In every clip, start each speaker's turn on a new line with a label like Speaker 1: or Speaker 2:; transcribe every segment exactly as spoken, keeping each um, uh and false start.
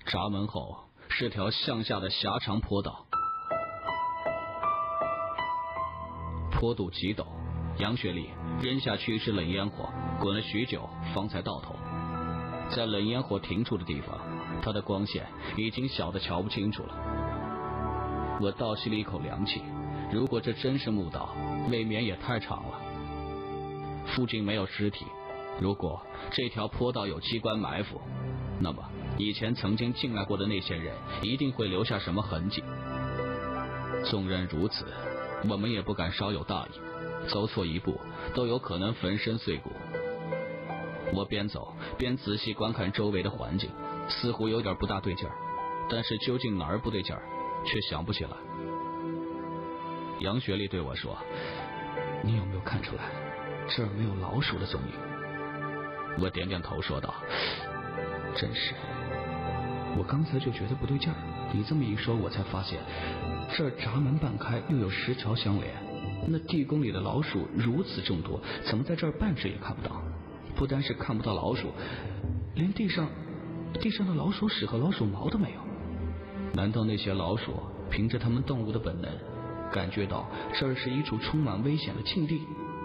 Speaker 1: 闸门后是条向下的狭长坡道，坡度极陡，杨雪丽扔下去一支冷烟火，滚了许久方才到头。在冷烟火停住的地方，它的光线已经小得瞧不清楚了。我倒吸了一口凉气，如果这真是墓道，未免也太长了。附近没有尸体，如果这条坡道有机关埋伏，那么以前曾经进来过的那些人一定会留下什么痕迹。纵然如此，我们也不敢稍有大意，走错一步都有可能粉身碎骨。我边走边仔细观看周围的环境，似乎有点不大对劲儿，但是究竟哪儿不对劲儿却想不起来。杨雪丽对我说，你有没有看出来这儿没有老鼠的踪影？我点点头说道，真是，我刚才就觉得不对劲儿，你这么一说我才发现这儿闸门半开，又有石桥相连，那地宫里的老鼠如此众多，怎么在这儿半只也看不到？不单是看不到老鼠，连地上地上的老鼠屎和老鼠毛都没有。难道那些老鼠凭着它们动物的本能，感觉到这儿是一处充满危险的禁地？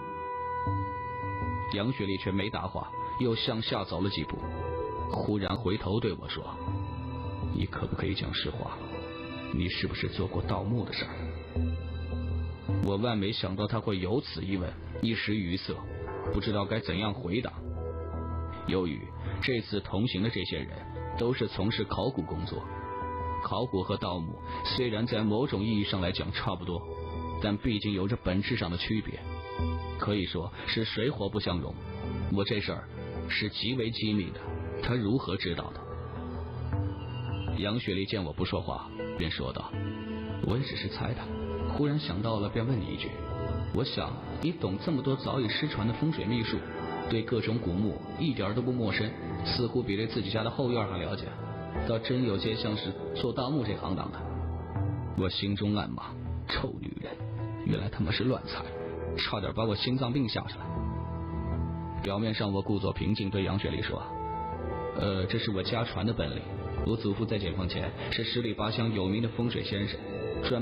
Speaker 1: 杨雪丽却没答话，又向下走了几步，忽然回头对我说，你可不可以讲实话，你是不是做过盗墓的事儿？我万没想到他会有此一问，一时语塞，不知道该怎样回答。由于这次同行的这些人都是从事考古工作，考古和盗墓虽然在某种意义上来讲差不多，但毕竟有着本质上的区别，可以说是水火不相容。我这事儿是极为机密的，他如何知道的？杨雪丽见我不说话，便说道，我也只是猜的，忽然想到了便问你一句，我想你懂这么多早已失传的风水秘术，对各种古墓一点都不陌生，似乎比对自己家的后院还了解，倒真有些像是做盗墓这行当的。我心中暗骂，臭女人，原来他妈是乱猜，差点把我心脏病吓出来。表面上我故作平静，对杨雪丽说，呃，这是我家传的本领，我祖父在解放前是十里八乡有名的风水先生，